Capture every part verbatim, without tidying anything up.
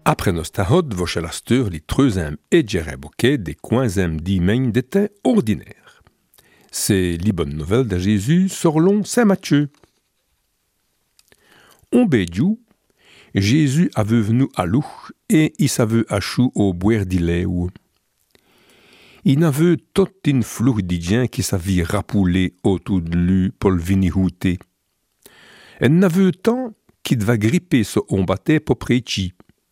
Après nostahod, vochelasteur li treuzem et djereboke des coinsem dimeigne d'été ordinaire. C'est li bonne nouvelle de Jésus sorlon Saint-Matthieu. On bédiou, Jésus a venu à l'ou et il s'aveu à chou au boire d'ileu. Il n'a vu tout une flou d'idien qui s'avait rapoulé autour de lui pour le vinihouté. Elle n'a vu tant qu'il va gripper ce ombaté pour préchi.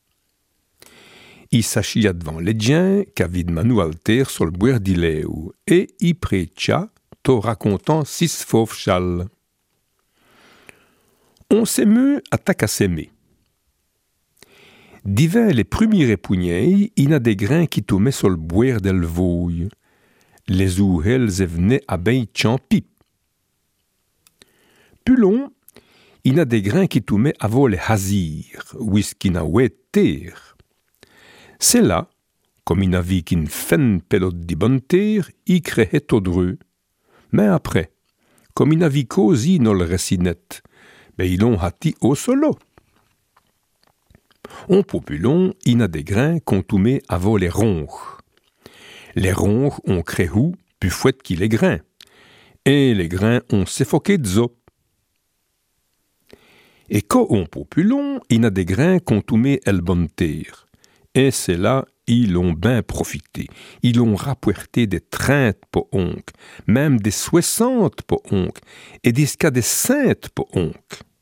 Il s'achia devant les diens qu'avait manu alter sur le boire d'ileu et il précha to racontant six fauves châles. On s'émeut à tac à s'aimer. Divers les premiers répugneilles, il y a des grains qui tombaient sur le boire del vouille. Les ouhels venaient à ben champi. Plus long, il y a des grains qui tombaient avant les hazirs, whisky na ouet terre. C'est là, comme il n'avait qu'une fenne pelote de bonne terre, il créait todreux. Mais après, comme il n'avait causi dans le récinette, ben ils l'ont hâti au solo. En populon, il y a des grains qu'on toumait avant les ronches. Les ronches ont créé plus fouette qu'il les grains. Et les grains ont s'effoqué de zo. Et quand on populon, il y a des grains qu'on toumait el bonne terre. Et c'est là, ils ont bien profité. Ils ont rapporté des trente pour onc, même des soixante pour onc, et jusqu'à des cent pour onc.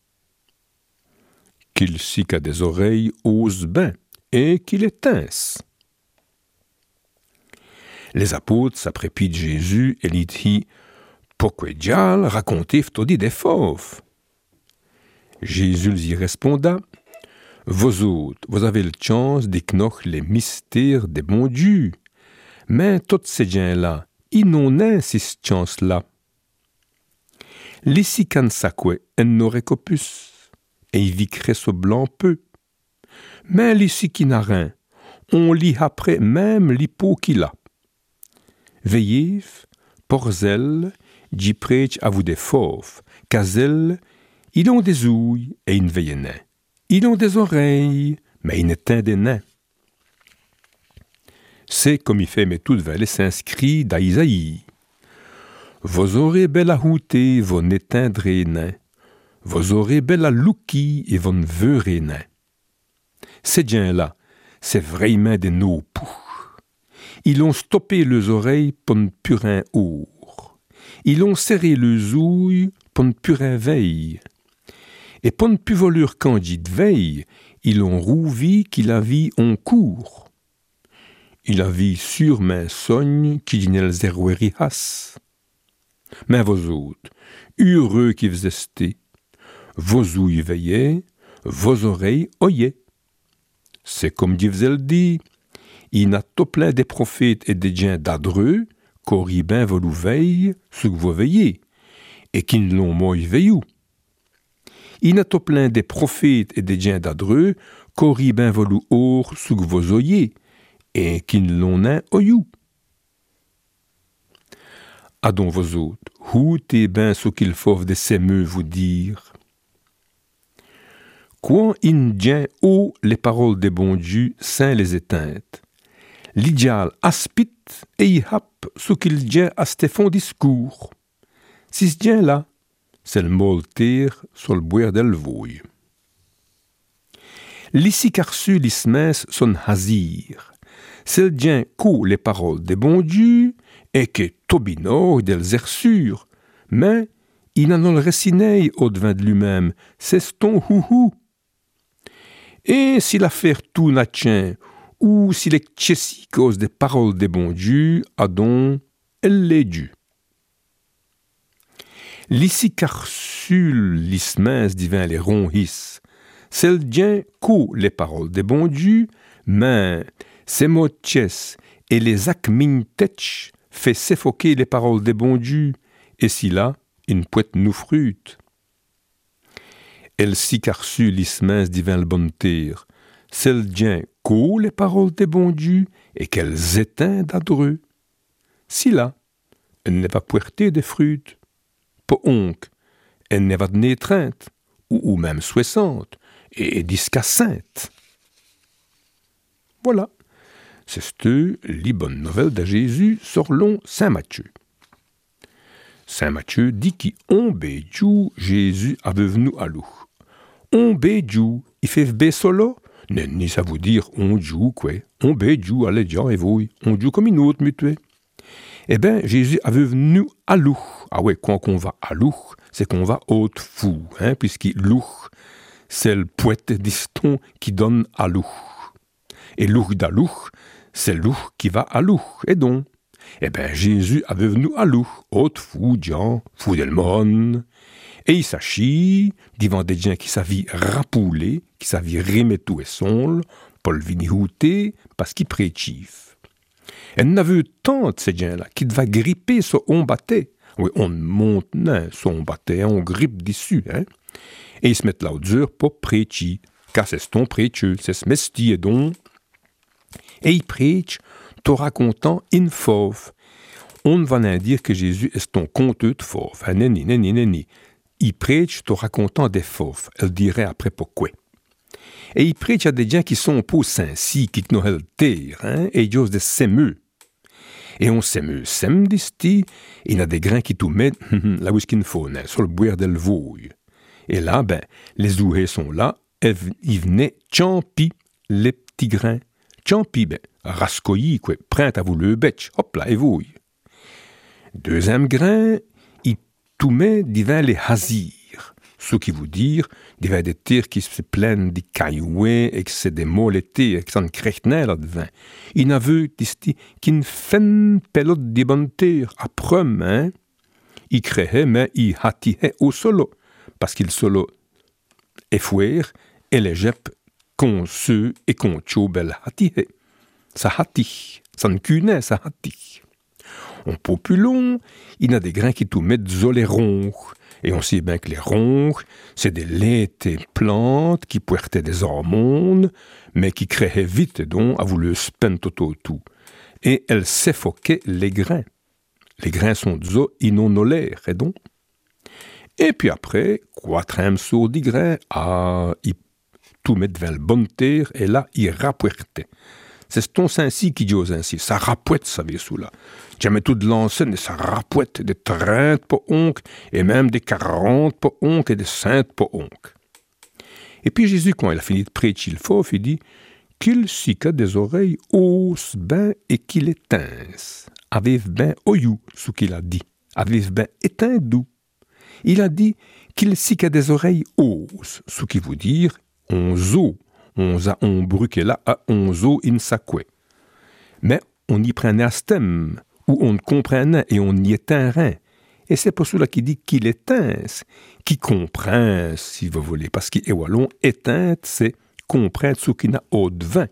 Qu'il si qu'a des oreilles ose ben, et qu'il étince. Les apôtres s'apprépit de Jésus et lui dit, pourquoi diable racontez-vous des fauves? Jésus y réponda, vous autres, vous avez le chance d'écnocher les mystères des bons dieux, mais tous ces gens-là, ils n'ont pas cette chance-là. L'ici can sacque, elle n'aurait qu'opus. Et il vicrait ce blanc peu. Mais l'ici qui n'a rien, on lit après même l'hypo qu'il a. Veillez, porzel, j'y prêche à vous des fauves, qu'azel, ils ont des ouilles et ils ne veillent nain. Ils ont des oreilles, mais ils n'éteignent des nains. C'est comme il fait, mais tout valet s'inscrit d'Aïsaïe. Vous aurez belle à houter, vous n'éteindrez nain. Vous aurez belle à louki et vous ne verrez nain. Ces gens-là, c'est vraiment des no-poux. Ils ont stoppé leurs oreilles pour ne plus rien ouvrir. Ils ont serré leurs ouilles pour ne plus rien veille. Et pour ne plus voler candide veille, ils ont rouvi qu'il a vie en cours. Il a vie sur main sogne qui dînait le zéroueri has. Mais vos autres, heureux qui vous esté, vos ouilles veillaient, vos oreilles oyaient. C'est comme dit le dit, il n'a tout plein des prophètes et des gens d'adreux, qu'auri ben volou veille, ce que vous veillez, et qui ne l'ont moi veillou. Il n'a tout plein des prophètes et des gens d'adreux, qu'auri ben volou or, ce que vous oyez, et qui ne l'ont un oyou. Adon vos autres, où t'es ben ce qu'il faut de s'émeux vous dire. Quand il dient haut les paroles des bons dieux, saint les éteintes. L'idéal aspite et y hap ce qu'il dit à Stéphane discours. Si ce dient là, c'est le moltir sur le boire del vouille. L'ici carsu l'ismens son hazir. C'est le dient qu'au les paroles des bons dieux et que tobino del zersur. Mais il n'en a le récineil au devin de lui-même, c'est ton houhou. Et si l'affaire tout n'a tient, ou si les tchessi cause des paroles des bons dieux, adon, elle les due. L'ici carsul l'ismens divin les ronhis, c'est le dien qu'au les paroles des bons dieux, mais ces mots tches et les akmintech fait s'effoquer les paroles des bons dieux, et si là, une poète nous frute. Elle si carsu l'ismens divin le bon terre, c'est le dien qu'au les paroles des bons dieux, et qu'elles éteignent d'adreux. Si là, elle n'est pas puerté des fruits, pas onc, elle n'est pas de n'étreinte, ou, ou même soixante, et disqu'à sainte. Voilà. C'est cette les bonnes nouvelles de Jésus selon Saint Matthieu. Saint Matthieu dit qu'on béjou Jésus a venu à l'eau. On béjou, il fait bé solo. Ni ça veut dire on joue quoi. On béjou, allez dire et vous, on joue comme une autre mutuelle. Eh bien, Jésus a venu à l'eau. Ah ouais, quand on va à l'eau, c'est qu'on va haute fou, hein, puisque l'eau, c'est le poète d'Iston qui donne à l'eau. Et l'eau d'alou, c'est l'eau qui va à l'eau. Et donc, eh bien, Jésus a venu à l'eau, haute fou, Jean, fou del monde. Et il s'agit devant des gens qui savent rapouler, qui savent remettre tout et son, pour le vinihouter, parce qu'ils préchivent. Et on a vu tant de ces gens-là qui devaient gripper sur on battait. Oui, on monte sur on battait, on grippe dessus, hein. Et ils se mettent là au dur pour précher, car c'est ton précheux, c'est ce mesti et donc. Et ils prêchent, te racontant une fauve. On ne va pas dire que Jésus est ton conteur de fauve. Hein, neni, neni, neni. Il prêche te racontant des fauves. Elle dirait après pourquoi. Et il prêche à des gens qui sont pour saints-ci, qui n'ont pas terre, hein, et ils osent des s'émeux. Et on s'émeut, s'aime d'ici, il y a des grains qui tout mettent là où il qu'il faut, hein, sur le boire de l'vouille. Et là, ben, les ouvriers sont là, et ils venaient champi les petits grains. Champi, ben, rascoillis, quoi, prêt à vous le bêche, hop là, et vouille. Deuxième grain, il tout met divin les hasir. Ce qui veut dire, divin des terres qui se plaignent des caillouets et que c'est des molletés et que ça ne crèche là-devant. Il n'a vu, dit-il, qu'il ne fait pelote des bonnes terres à prum, hein. Il créait, mais il hâtillait au solo. Parce qu'il solo est fouer et les jep qu'on se et qu'on chobel hâtillait. Ça hâtille, ça ne cunait, ça hâtille. En populon, il y a des grains qui tout mettent zo les ronds. Et on sait bien que les ronds, c'est des laites plantes qui puertaient des hormones, mais qui créaient vite donc à vous le spentoto tout. Et elles s'effoquaient les grains. Les grains sont zo inonolaires, et donc. Et puis après, quatrième saut des grains, ah, ils tout mettent vers le bonne terre, et là, ils rappuertaient. C'est ton ainsi qui dit ainsi. Ça rapouette, ça veut sous là. Jamais tout de l'ancienne, ça rapouette des trente pour oncle, et même des quarante pour oncle, et des cinq pour oncle. Et puis Jésus, quand il a fini de prêcher le fauve, il dit qu'il s'y a des oreilles hausse ben et qu'il étince. Avive ben oyou, ce qu'il a dit. Avive ben éteint doux. Il a dit qu'il s'y a des oreilles hausse, ce qui veut dire on zo. On a on bruqué là à onzo in sacque. Mais on y prenait un stem, où on comprenait et on y éteint rien. Et c'est pour cela qu'il dit qu'il éteint, qui comprend, si vous voulez, parce qu'il est wallon, éteint, c'est comprendre ce qui n'a au devin.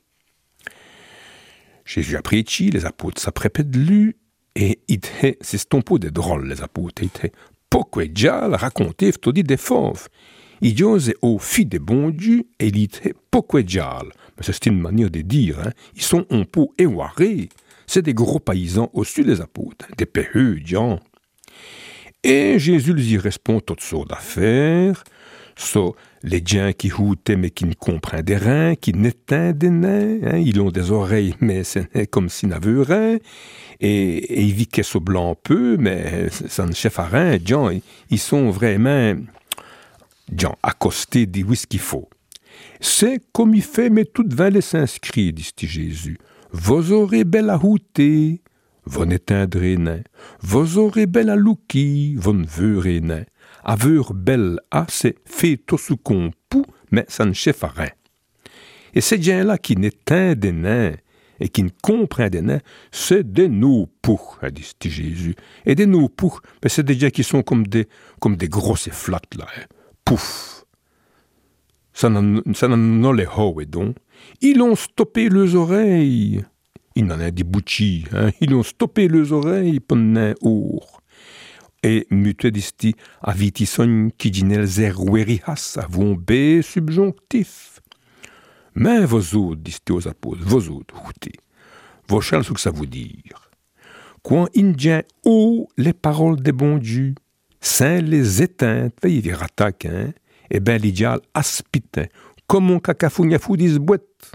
Jésus a prêché, les apôtres s'apprêtaient de lui, et il était, c'est ton pot des drôles, les apôtres, il était, pourquoi déjà raconter, il dit des fauves. Il disait au fils des bons dieux, et il était pourquoi diable. Mais c'est une manière de dire, hein. Ils sont un peu éwarés. C'est des gros paysans au-dessus des apôtres, des péheux, diants. Et Jésus lui répond toutes sortes d'affaires, so, les gens qui houtaient mais qui ne comprennent rien, qui n'éteignent des nez, hein. Ils ont des oreilles, mais c'est comme s'ils n'avaient rien, et, et ils vivent ce blanc peu, mais ça ne chef à rien, diants. Ils sont vraiment... Jean accosté dit oui ce qu'il faut. C'est comme il fait, mais tout devant les s'inscrire, dit Jésus. Vous aurez belle à houter, vous n'éteindrez nain. Vous aurez belle à louki, vous ne verrez nain. Avoir belle à, c'est fait tout ce qu'on peut, mais ça ne chef à rien. Et ces gens-là qui n'éteignent des nains et qui ne comprennent des nains, c'est des nous pour, a dit Jésus. Et des nous pour, mais c'est des gens qui sont comme des, comme des grosses flattes là. Hein. Pouf! Ça n'en a les hauts et donc. Ils ont stoppé leurs oreilles. Ils n'en ont des bouchis, hein. Ils ont stoppé leurs oreilles pendant our. Et mutué disti avitisson qui dinel zerwerihas avon b subjonctif. Mais vos autres, disti aux apôtres, vos autres, écoutez. Vos chals, ce que ça veut dire. Quand indien haut les paroles des bons dieux, saint les éteintes, veillez les attaques, hein, et ben l'idéal aspitin, comme mon cacafounia foudis boîte.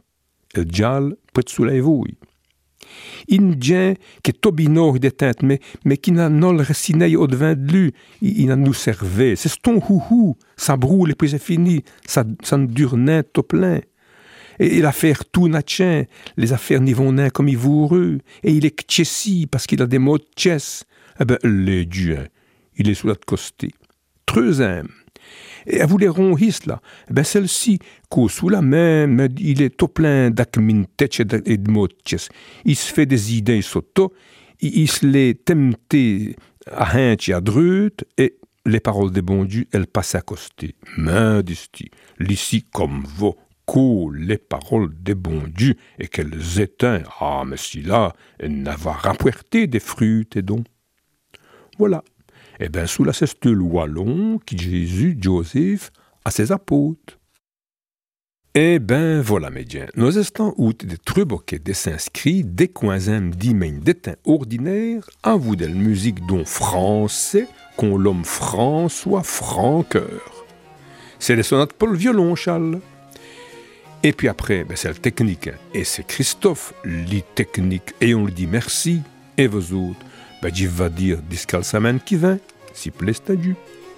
el gial peut soleil voi. Indien che tobinor de teinte, mais, mais qui n'a nol recinei au devin de lui, il, il n'a nous servé. C'est ton houhou, ça brûle et puis c'est fini, ça, ça ne dure nain au plein. Et, et l'affaire tout n'a tien, les affaires n'y vont nain comme il voureux, et il est k'tchessi parce qu'il a des mots de tchess. Eh ben, les dieux, il est sous la costé. Treusem. Et à vous les ronhis là, eh ben celle-ci, qu'au sous la même, il est tout plein d'acmintech et de motches. Il se fait des idées soto, il, il se les tempté à hinch et à drut, et les paroles des bons dieux, elles passent à coster. Mais, dis-tu, l'ici comme vos, qu'au les paroles des bons dieux, et qu'elles éteignent, ah, mais si là, elles n'avaient rapporté des fruits et dons. Voilà. Eh bien, sous la ceste wallon qui Jésus, Joseph, à ses apôtres. Eh ben, voilà, médiens. Nous estons out des truboquets des s'inscrits, des coinsem d'imègne d'étain ordinaire, à vous de la musique dont français, qu'on l'homme François Francoeur. C'est les sonates pour le violon, Charles. Et puis après, ben, c'est la technique. Et c'est Christophe, lit technique, et on lui dit merci. Et vous autres, ben, j'y va dire discalçament qui vint, si plaît à Dieu.